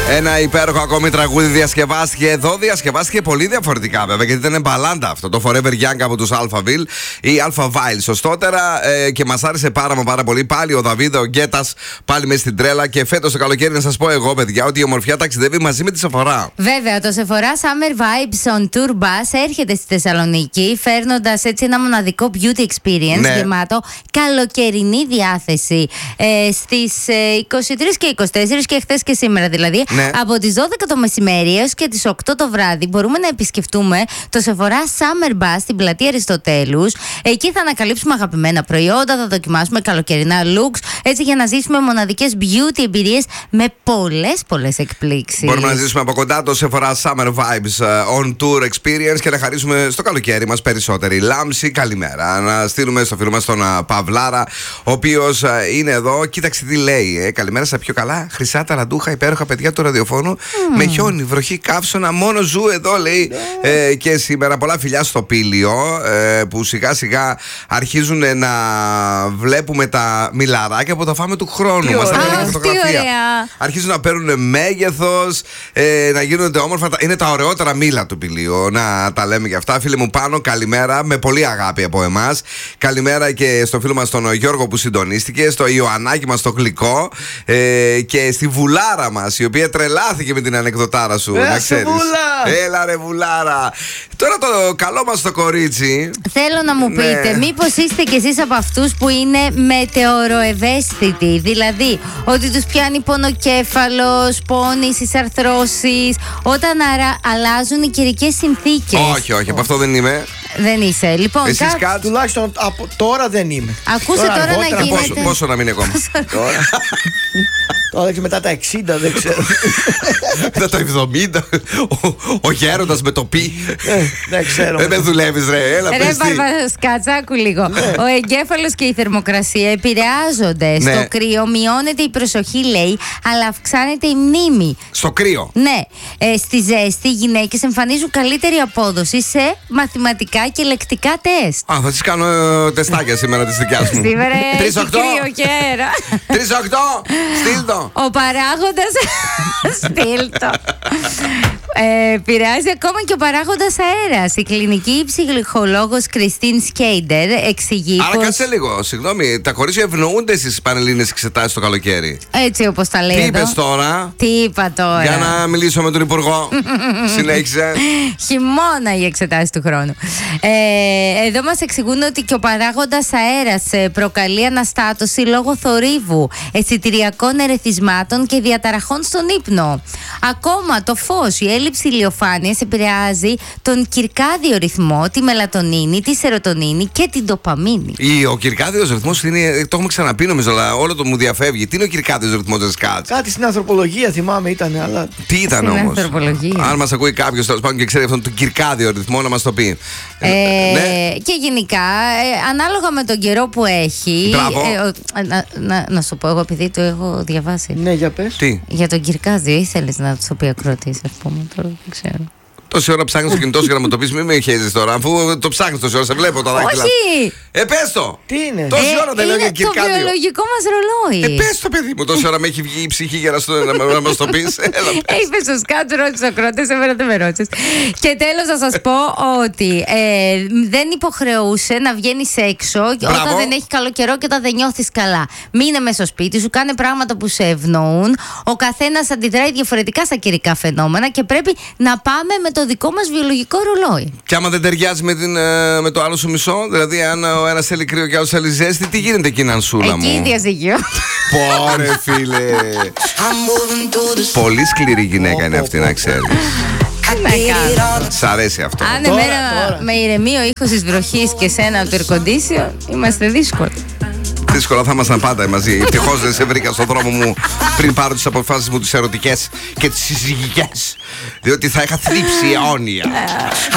Ένα υπέροχο ακόμη τραγούδι διασκευάστηκε εδώ. Διασκευάστηκε πολύ διαφορετικά βέβαια, γιατί ήταν μπαλάντα αυτό. Το Forever Young από τους Alphaville ή Alphaville σωστότερα. Και μας άρεσε πάρα πολύ. Πάλι ο Δαβίδα, ο Γκέτας, πάλι μέσα στην τρέλα. Και φέτος το καλοκαίρι να σας πω εγώ, παιδιά, ότι η ομορφιά ταξιδεύει μαζί με τη Σεφορά. Βέβαια, το Σεφορά Summer Vibes on Tour Bus έρχεται στη Θεσσαλονίκη, φέρνοντας έτσι ένα μοναδικό beauty experience γεμάτο καλοκαιρινή διάθεση. Στις 23 και 24 και χθες και σήμερα δηλαδή, από τις 12 το μεσημέρι έως και τις 8 το βράδυ μπορούμε να επισκεφτούμε το Σεφορά Summer Bus στην πλατεία Αριστοτέλους. Εκεί θα ανακαλύψουμε αγαπημένα προϊόντα, θα δοκιμάσουμε καλοκαιρινά looks, έτσι για να ζήσουμε μοναδικές beauty εμπειρίες με πολλές εκπλήξεις. Μπορούμε να ζήσουμε από κοντά το Σεφορά Summer Vibes on Tour Experience και να χαρίσουμε στο καλοκαίρι μας περισσότερη λάμψη. Καλημέρα. Να στείλουμε στο φίλο μας τον Παυλάρα, ο οποίος είναι εδώ. Κοίταξε τι λέει. Καλημέρα στα πιο καλά, χρυσά ταραντούχα, υπέροχα παιδιά του ραδιοφώνου. Με χιόνι, βροχή, καύσωνα, μόνο ζου εδώ λέει. Και σήμερα πολλά φιλιά στο Πήλιο, που σιγά σιγά αρχίζουν να βλέπουμε τα μιλαράκια που θα φάμε του χρόνου. Μας τα κάνει φωτογραφία. Αρχίζουν να παίρνουν μέγεθος, να γίνονται όμορφα. Είναι τα ωραιότερα μήλα του Πηλίου, να τα λέμε και αυτά. Φίλε μου Πάνο, καλημέρα, με πολύ αγάπη από εμάς. Καλημέρα και στο φίλο μας τον Γιώργο που συντονίστηκε, στο Ιωαννάκι μας το γλυκό, και στη Βουλάρα μας, η οποία τρελάθηκε με την ανεκδοτάρα σου. Να ξέρεις. Έλα ρε Βουλάρα. Τώρα το καλό μας το κορίτσι. Θέλω να μου πείτε, μήπως είστε κι εσείς από αυτούς που είναι μετεωροευαίσθητοι? Δηλαδή, ότι τους πιάνει πονοκέφαλος, πόνοι, συσαρθρώσεις, όταν αλλάζουν οι καιρικές συνθήκες. Όχι, από αυτό δεν είμαι. Δεν είσαι. Λοιπόν, εσείς τουλάχιστον από τώρα δεν είμαι. Ακούστε τώρα να γίνεται. Πόσο να μείνει ακόμα? Τώρα και μετά τα 60, δεν ξέρω. Μετά τα 70. Ο γέροντας με το πι. Δεν ξέρω. Δεν δουλεύεις ρε. Έλα πες τι. Σκατσάκου λίγο. Ο εγκέφαλος και η θερμοκρασία επηρεάζονται. Στο κρύο μειώνεται η προσοχή λέει, αλλά αυξάνεται η μνήμη. Στο κρύο? Ναι. Στη ζέστη οι γυναίκες εμφανίζουν καλύτερη απόδοση σε μαθηματικά και λεκτικά τεστ. Θα τις κάνω τεστάκια σήμερα τις δικιάς μου. Σήμερα έχει κρύο και αέρα. 3-8. Στείλ το. Ο παράγοντας στείλ το. Επηρεάζει ακόμα και ο παράγοντας αέρας. Η κλινική ψυχολόγος Κριστίν Σκέιντερ εξηγεί. Άρα κάτσε λίγο, συγγνώμη. Τα κορίτσια ευνοούνται στις πανελλήνιες εξετάσεις το καλοκαίρι. Έτσι όπως τα λέει. Τι είπες τώρα? Τι είπα τώρα? Για να μιλήσω με τον Υπουργό. Συνέχισε. Χειμώνα οι εξετάσεις του χρόνου. Εδώ μας εξηγούν ότι και ο παράγοντας αέρας προκαλεί αναστάτωση λόγω θορύβου, αισθητηριακών ερεθισμάτων και διαταραχών στον ύπνο. Ακόμα το φως, η έλλειψη ηλιοφάνειας επηρεάζει τον κυρκάδιο ρυθμό, τη μελατονίνη, τη σερωτονίνη και την ντοπαμίνη. Ο κυρκάδιος ρυθμός είναι, το έχουμε ξαναπεί νομίζω, αλλά όλο το μου διαφεύγει. Τι είναι ο κυρκάδιος ρυθμός της ΚΑΤΣ? Κάτι στην ανθρωπολογία θυμάμαι ήταν, αλλά. Τι ήταν όμως? Αν μας ακούει κάποιος τέλος πάντων και ξέρει αυτόν τον κυρκάδιο ρυθμό, να μας το πει. Και γενικά, ανάλογα με τον καιρό που έχει. Να σου πω εγώ, επειδή το έχω διαβάσει. Ναι, για πες. Τι? Για τον κυρκάδιο, ήθελες να το πει ακροατής, ας πούμε, τώρα δεν ξέρω. Τόση ώρα ψάχνεις το κινητό σου για να μου το πεις, μην με χέζεις τώρα, αφού το ψάχνεις τόση ώρα, σε βλέπω τα δάχτυλα. Όχι! Πες το! Τι είναι? Τόση ώρα δεν λέω για κυρκάδιο. Είναι το βιολογικό μας ρολόι. Πες το παιδί μου, τόση ώρα με έχει βγει η ψυχή για να μας το πεις. Είπες στο σκάτου, ρώτησε ο κρότες, εμένα δεν με ρώτησες. Και τέλος θα σας πω ότι δεν υποχρεούσε να βγαίνεις έξω όταν δεν έχει καλό καιρό και όταν δεν νιώθεις καλά. Μείνε μέσα στο σπίτι σου, κάνε πράγματα που σε ευνοούν. Ο καθένας αντιδράει διαφορετικά στα καιρικά φαινόμενα και πρέπει να πάμε με το δικό μας βιολογικό ρολόι. Και άμα δεν ταιριάζει με το άλλο σου μισό, δηλαδή αν ο ένας θέλει κρύο και ο άλλος θέλει ζέστη, τι γίνεται εκεί, Νανσούλα μου? Εκεί διαζυγείο. Πόρε φίλε. Πολύ σκληρή γυναίκα είναι αυτή, να ξέρεις. Σ' αρέσει αυτό? Αν εμένα με ηρεμεί ο ήχος της βροχής και σένα από το air condition, είμαστε δύσκολοι. Δύσκολα θα ήμασταν πάντα μαζί. Ευτυχώς δεν σε βρήκα στον δρόμο μου πριν πάρω τις αποφάσεις μου τις ερωτικές και τις συζυγικές, διότι θα είχα θλίψει αιώνια.